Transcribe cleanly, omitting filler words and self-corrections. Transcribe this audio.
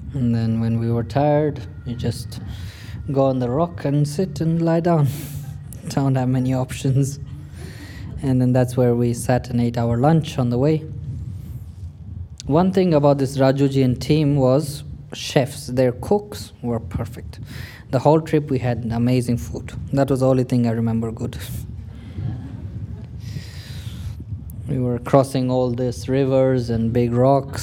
And then when we were tired, you just go on the rock and sit and lie down. Don't have many options. And then that's where we sat and ate our lunch on the way. One thing about this Rajujian team was chefs. Their cooks were perfect. The whole trip we had amazing food. That was the only thing I remember good. We were crossing all these rivers and big rocks.